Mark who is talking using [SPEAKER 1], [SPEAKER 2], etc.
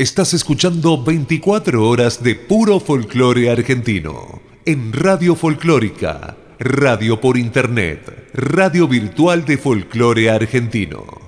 [SPEAKER 1] Estás escuchando 24 horas de puro folclore argentino en Radio Folclórica, radio por internet, radio virtual de folclore argentino.